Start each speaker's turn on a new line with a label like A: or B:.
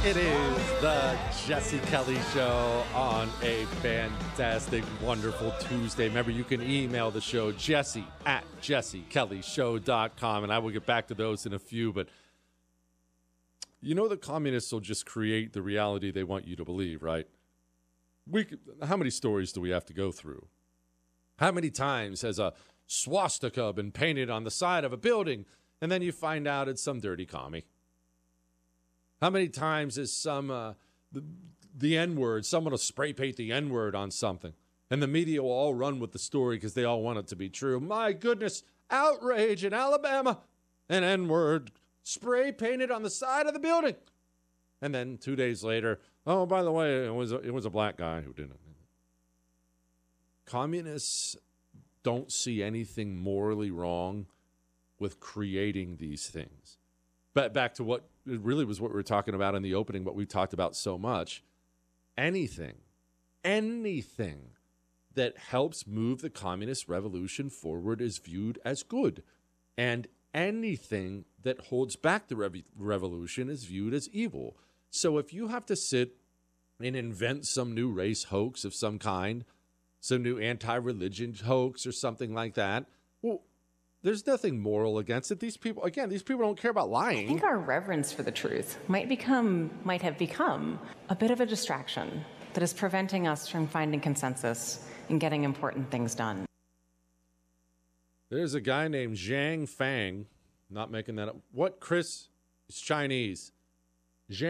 A: It is the Jesse Kelly Show on a fantastic, wonderful Tuesday. Remember, you can email the show, jesse@jessekellyshow.com, and I will get back to those in a few. But you know the communists will just create the reality they want you to believe, right? How many stories do we have to go through? How many times has a swastika been painted on the side of a building, and then you find out it's some dirty commie? How many times is the N-word, someone will spray paint the N-word on something, and the media will all run with the story because they all want it to be true. My goodness, outrage in Alabama, an N-word spray painted on the side of the building. And then 2 days later, oh, by the way, it was a black guy who did it. Communists don't see anything morally wrong with creating these things. But back to what it really was what we were talking about in the opening, what we talked about so much. Anything that helps move the communist revolution forward is viewed as good. And anything that holds back the revolution is viewed as evil. So if you have to sit and invent some new race hoax of some kind, some new anti-religion hoax or something like that, well, there's nothing moral against it. These people don't care about lying.
B: I think our reverence for the truth might have become a bit of a distraction that is preventing us from finding consensus and getting important things done.
A: There's a guy named Zhang Fang, not making that up. What, Chris? It's Chinese.